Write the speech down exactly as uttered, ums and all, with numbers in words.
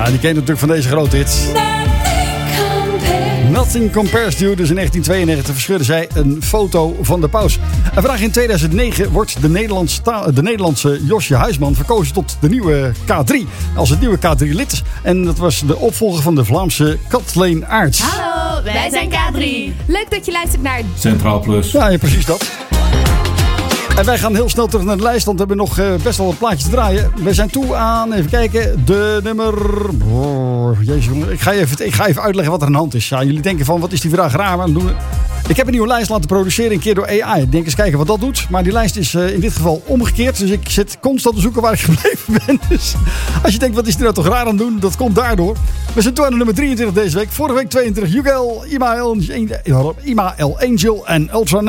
die ken je natuurlijk van deze grote hits. Nothing Compares to You. Dus in negentien tweeënnegentig verscheurde zij een foto van de paus. En vandaag in tweeduizend negen wordt de Nederlandse, de Nederlandse Josje Huisman verkozen tot de nieuwe K drie. Als het nieuwe K drie lid. En dat was de opvolger van de Vlaamse Kathleen Aerts. Hallo, wij zijn K drie. Leuk dat je luistert naar Centraal Plus. Ja, ja, precies dat. En wij gaan heel snel terug naar de lijst, want we hebben nog uh, best wel wat plaatjes te draaien. We zijn toe aan, even kijken, de nummer... Oh, jezus jongen, ik ga, even, ik ga even uitleggen wat er aan de hand is. Ja, jullie denken van, wat is die vandaag raar aan het doen? Ik heb een nieuwe lijst laten produceren, een keer door A I. Ik denk eens kijken wat dat doet. Maar die lijst is uh, in dit geval omgekeerd. Dus ik zit constant te zoeken waar ik gebleven ben. Dus als je denkt, wat is die nou toch raar aan het doen? Dat komt daardoor. We zijn toe aan de nummer drieëntwintig deze week. Vorige week tweeëntwintig, Ugel, Ima El Angel en Ultra